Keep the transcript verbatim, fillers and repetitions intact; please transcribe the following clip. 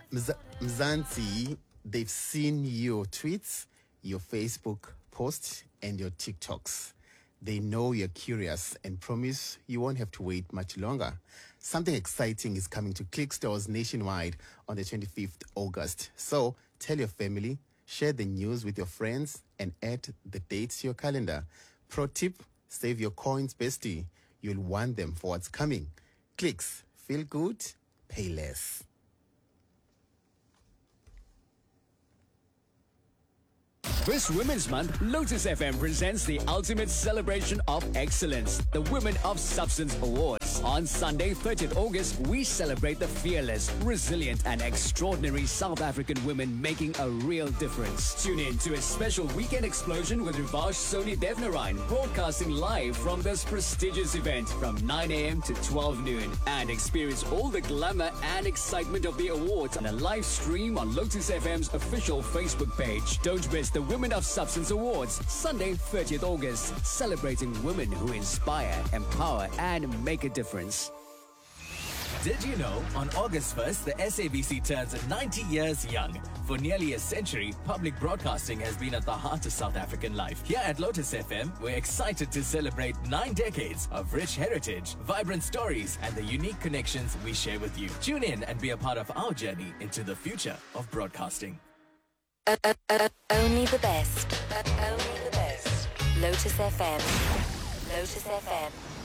Mz- Mzansi, they've seen your tweets, your Facebook posts, and your TikToks. They know you're curious and promise you won't have to wait much longer. Something exciting is coming to Click stores nationwide on the twenty-fifth of August. So tell your family, share the news with your friends, and add the dates to your calendar. Pro tip, save your coins, bestie. You'll want them for what's coming. Clicks, feel good, pay less. This Women's Month, Lotus F M presents the ultimate celebration of excellence, the Women of Substance Awards. On Sunday, thirtieth of August, we celebrate the fearless, resilient, and extraordinary South African women making a real difference. Tune in to a special weekend explosion with Rivash Soni Devnarayan, broadcasting live from this prestigious event from nine a.m. to twelve noon, and experience all the glamour and excitement of the awards on a live stream on Lotus F M's official Facebook page. Don't miss the Women of Substance Awards, Sunday, thirtieth of August, celebrating women who inspire, empower, and make a difference. Did you know, on August first, the S A B C turns ninety years young. For nearly a century, public broadcasting has been at the heart of South African life. Here at Lotus F M, we're excited to celebrate nine decades of rich heritage, vibrant stories, and the unique connections we share with you. Tune in and be a part of our journey into the future of broadcasting. Uh, uh, uh, only the best. Uh, only the best. Lotus F M. Lotus F M.